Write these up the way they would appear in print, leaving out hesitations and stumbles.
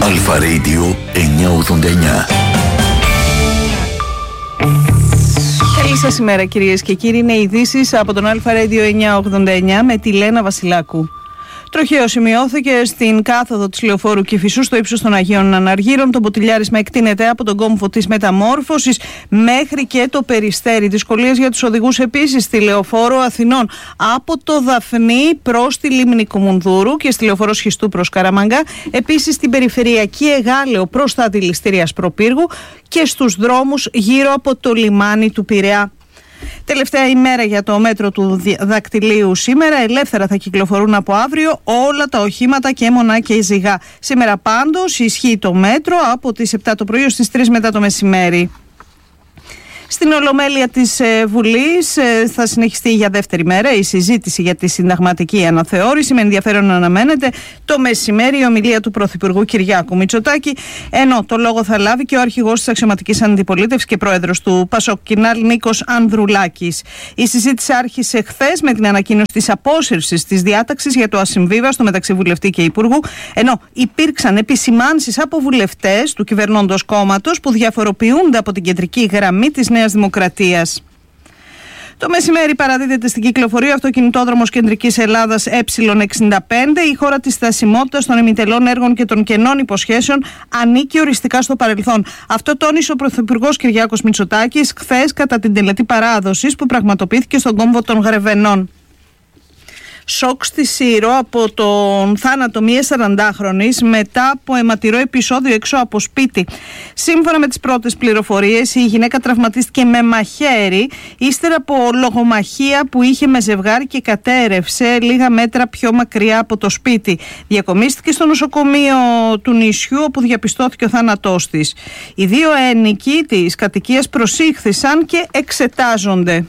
Αλφα Radio 989. Καλή σας ημέρα κυρίες και κύριοι. Είναι ειδήσεις από τον Αλφα Radio 989 με τη Λένα Βασιλάκου. Τροχαίο σημειώθηκε στην κάθοδο της λεωφόρου Κηφισού στο ύψος των Αγίων Αναργύρων. Το ποτηλιάρισμα εκτείνεται από τον κόμβο της Μεταμόρφωσης μέχρι και το Περιστέρι. Δυσκολίες για τους οδηγούς επίσης στη λεωφόρο Αθηνών από το Δαφνί προς τη Λίμνη Κουμουνδούρου και στη λεωφόρο Σχιστού προς Καραμαγγά. Επίσης στην περιφερειακή Εγάλεο προς τα αντιληστήρια Σπροπύργου και στους δρόμους γύρω από το λιμάνι του Πειραιά. Τελευταία ημέρα για το μέτρο του δακτυλίου σήμερα. Ελεύθερα θα κυκλοφορούν από αύριο όλα τα οχήματα και μονά και ζυγά. Σήμερα πάντως ισχύει το μέτρο από τις 7 το πρωί ως τις 3 μετά το μεσημέρι. Στην Ολομέλεια της Βουλής θα συνεχιστεί για δεύτερη μέρα η συζήτηση για τη συνταγματική αναθεώρηση. Με ενδιαφέρον αναμένεται το μεσημέρι η ομιλία του Πρωθυπουργού Κυριάκου Μητσοτάκη, ενώ το λόγο θα λάβει και ο αρχηγός της αξιωματικής αντιπολίτευσης και πρόεδρος του ΠΑΣΟΚ Κινάλ, Νίκος Ανδρουλάκης. Η συζήτηση άρχισε χθες με την ανακοίνωση της απόσυρσης της διάταξης για το ασυμβίβαστο μεταξύ βουλευτή και υπουργού, ενώ υπήρξαν επισημάνσεις από βουλευτές του κυβερνώντος κόμματος που διαφοροποιούνται από την κεντρική γραμμή της Νέας Δημοκρατίας. Το μεσημέρι παραδίδεται στην κυκλοφορία ο αυτοκινητόδρομος Κεντρικής Ελλάδας Ε65. Η χώρα της στασιμότητας των ημιτελών έργων και των κενών υποσχέσεων ανήκει οριστικά στο παρελθόν. Αυτό τόνισε ο Πρωθυπουργός Κυριάκος Μητσοτάκης χθες κατά την τελετή παράδοσης που πραγματοποιήθηκε στον κόμβο των Γρεβενών. Σοκ στη Σύρο από τον θάνατο μιας 40χρονης μετά από αιματηρό επεισόδιο έξω από σπίτι. Σύμφωνα με τις πρώτες πληροφορίες, η γυναίκα τραυματίστηκε με μαχαίρι ύστερα από λογομαχία που είχε με ζευγάρι και κατέρευσε λίγα μέτρα πιο μακριά από το σπίτι. Διακομίστηκε στο νοσοκομείο του νησιού όπου διαπιστώθηκε ο θάνατός της. Οι δύο ένοικοι της κατοικίας προσήχθησαν και εξετάζονται.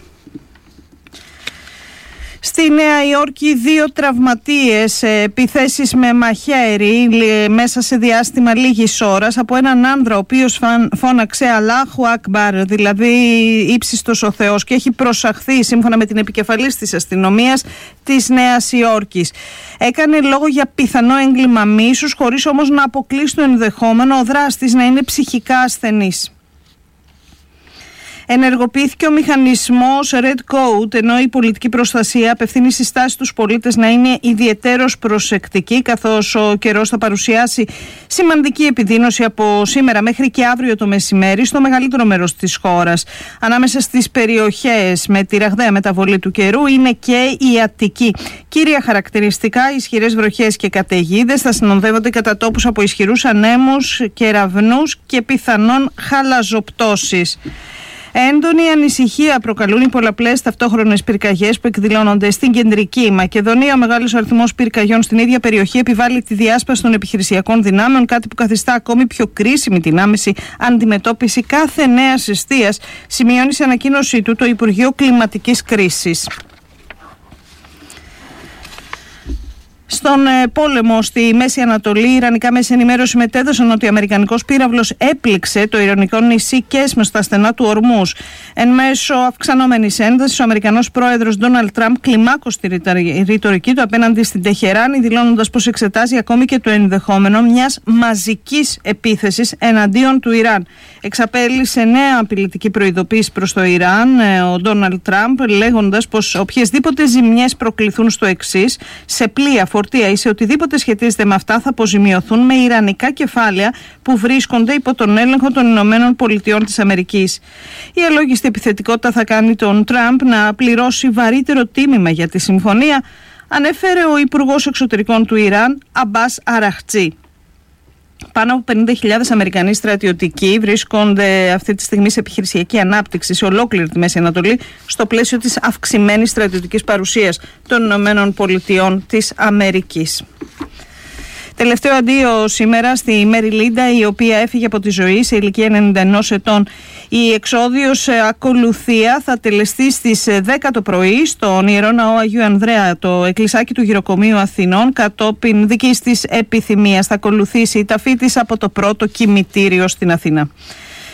Στη Νέα Υόρκη 2 τραυματίες, επιθέσεις με μαχαίρι μέσα σε διάστημα λίγης ώρας από έναν άνδρα ο οποίος φώναξε Αλάχου Ακμπάρ, δηλαδή ύψιστος ο Θεός, και έχει προσαχθεί σύμφωνα με την επικεφαλής της αστυνομίας της Νέας Υόρκης. Έκανε λόγο για πιθανό έγκλημα μίσους, χωρίς όμως να αποκλείσει το ενδεχόμενο ο δράστης να είναι ψυχικά ασθενής. Ενεργοποιήθηκε ο μηχανισμός Red Code, ενώ η πολιτική προστασία απευθύνει συστάσεις στους πολίτες να είναι ιδιαιτέρως προσεκτικοί, καθώς ο καιρός θα παρουσιάσει σημαντική επιδείνωση από σήμερα μέχρι και αύριο το μεσημέρι στο μεγαλύτερο μέρος της χώρας. Ανάμεσα στις περιοχές με τη ραγδαία μεταβολή του καιρού είναι και η Αττική. Κύρια χαρακτηριστικά, ισχυρές βροχές και καταιγίδες θα συνοδεύονται κατά τόπους από ισχυρούς ανέμους, κεραυνούς και πιθανόν χαλαζοπτώσεις. Έντονη ανησυχία προκαλούν οι πολλαπλές ταυτόχρονες πυρκαγιές που εκδηλώνονται στην κεντρική Μακεδονία. Ο μεγάλος αριθμός πυρκαγιών στην ίδια περιοχή επιβάλλει τη διάσπαση των επιχειρησιακών δυνάμεων, κάτι που καθιστά ακόμη πιο κρίσιμη την άμεση αντιμετώπιση κάθε νέας εστίας, σημειώνει σε ανακοίνωσή του το Υπουργείο Κλιματικής Κρίσης. Στον πόλεμο στη Μέση Ανατολή, οι ιρανικά μέσα ενημέρωση μετέδωσαν ότι ο αμερικανικός πύραυλος έπληξε το ειρωνικό νησί Κέσμ στα στενά του Ορμούς. Εν μέσω αυξανόμενης έντασης, ο Αμερικανός πρόεδρος Ντόναλντ Τραμπ κλιμάκωσε τη ρητορική του απέναντι στην Τεχεράνη, δηλώνοντας πως εξετάζει ακόμη και το ενδεχόμενο μιας μαζικής επίθεσης εναντίον του Ιράν. Εξαπέλυσε νέα απειλητική προειδοποίηση προς το Ιράν ο Ντόναλντ Τραμπ, λέγοντας πως οποιασδήποτε ζημιές προκληθούν στο εξής, σε πλοία, φορτία ή σε οτιδήποτε σχετίζεται με αυτά, θα αποζημιωθούν με ιρανικά κεφάλαια που βρίσκονται υπό τον έλεγχο των Ηνωμένων Πολιτειών της Αμερικής. Η αλόγιστη επιθετικότητα θα κάνει τον Τραμπ να πληρώσει βαρύτερο τίμημα για τη συμφωνία, ανέφερε ο Υπουργός Εξωτερικών του Ιράν, Αμπάς Αραχτζή. Πάνω από 50.000 Αμερικανοί στρατιωτικοί βρίσκονται αυτή τη στιγμή σε επιχειρησιακή ανάπτυξη σε ολόκληρη τη Μέση Ανατολή στο πλαίσιο της αυξημένης στρατιωτικής παρουσίας των Ηνωμένων Πολιτειών της Αμερικής. Τελευταίο αντίο σήμερα στη Μέρι Λίντα, η οποία έφυγε από τη ζωή σε ηλικία 91 ετών. Η εξόδιος ακολουθία θα τελεστεί στις 10 το πρωί στον Ιερό Ναό Αγίου Ανδρέα, το εκκλησάκι του Γυροκομείου Αθηνών, κατόπιν δικής της επιθυμίας. Θα ακολουθήσει η ταφή της από το πρώτο κημητήριο στην Αθήνα.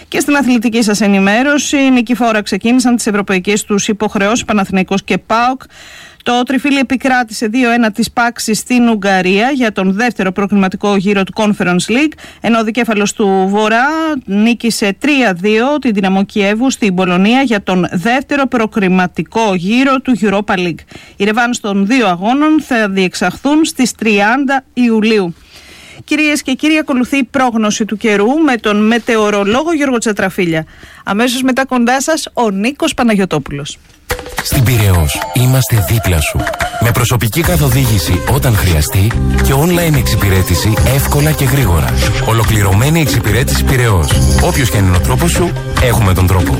Και στην αθλητική σας ενημέρωση, νικηφόρα ξεκίνησαν τις ευρωπαϊκές τους υποχρεώσεις Παναθηναϊκός και ΠΑΟΚ. Το τριφύλι επικράτησε 2-1 της Πάξη στην Ουγγαρία για τον δεύτερο προκριματικό γύρο του Conference League, ενώ ο δικέφαλος του Βορρά νίκησε 3-2 την Δυναμό Κιέβου στην Πολωνία για τον δεύτερο προκριματικό γύρο του Europa League. Οι ρεβάνς των δύο αγώνων θα διεξαχθούν στις 30 Ιουλίου. Κυρίες και κύριοι, ακολουθεί η πρόγνωση του καιρού με τον μετεωρολόγο Γιώργο Τσατραφίλια. Αμέσως μετά κοντά σας ο Νίκος Παναγιωτόπουλος. Στην Πειραιώς είμαστε δίπλα σου. Με προσωπική καθοδήγηση όταν χρειαστεί και online εξυπηρέτηση εύκολα και γρήγορα. Ολοκληρωμένη εξυπηρέτηση Πειραιώς. Όποιος και είναι ο τρόπος σου, έχουμε τον τρόπο.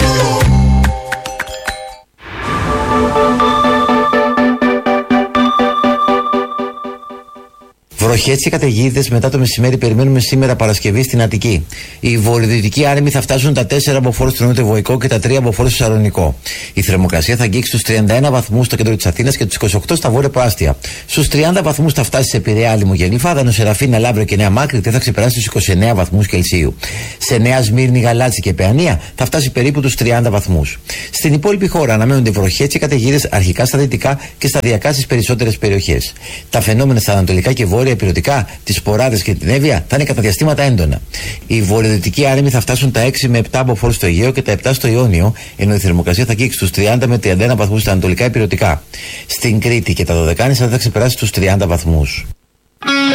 Βροχές και καταιγίδες μετά το μεσημέρι περιμένουμε σήμερα Παρασκευή στην Αττική. Οι βορειοδυτικοί άρμοι θα φτάσουν τα 4 μποφόρ στο νοτιοβοϊκό και τα 3 μποφόρ στο Σαλονικό. Η θερμοκρασία θα αγγίξει τους 31 βαθμούς στο κέντρο της Αθήνας και τους 28 στα βόρεια προάστια. Στους 30 βαθμούς θα φτάσει σε Πειραιά, Λιμογενή, Φάδανο, Σεραφίνα, Λαύριο και Νέα Μάκρη και θα ξεπεράσει τους 29 βαθμούς Κελσίου. Σε Νέα Σμύρνη, Γαλάτσι και Παιανία θα φτάσει περίπου τους 30 βαθμούς. Στην υπόλοιπη χώρα αναμένονται βροχές και καταιγίδες αρχικά στα δυτικά και σταδιακά στις περισσότερες περιοχές. Τα φαινόμενα στα ανατολικά και βόρεια υπηρετικά, τις Ποράδες και την Εύβοια θα είναι κατά διαστήματα έντονα. Οι βορειοδυτικοί άρεμοι θα φτάσουν τα 6 με 7 μποφόρ στο Αιγαίο και τα 7 στο Ιόνιο, ενώ η θερμοκρασία θα αγγίξει τους 30 με 31 βαθμούς στα ανατολικά υπηρετικά. Στην Κρήτη και τα Δωδεκάνησα θα ξεπεράσει τους 30 βαθμούς.